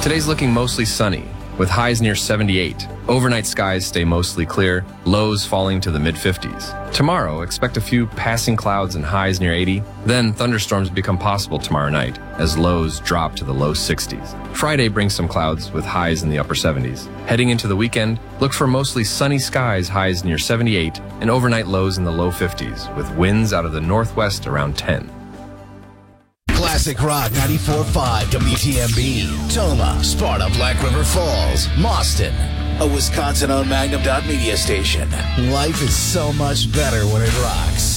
Today's looking mostly sunny, with highs near 78. Overnight skies stay mostly clear, lows falling to the mid-50s. Tomorrow, expect a few passing clouds and highs near 80. Then thunderstorms become possible tomorrow night, as lows drop to the low 60s. Friday brings some clouds with highs in the upper 70s. Heading into the weekend, look for mostly sunny skies, highs near 78, and overnight lows in the low 50s, with winds out of the northwest around 10. Classic Rock 94.5 WTMB, Toma, Sparta, Black River Falls, Mauston, a Wisconsin-owned Magnum Media station. Life is so much better when it rocks.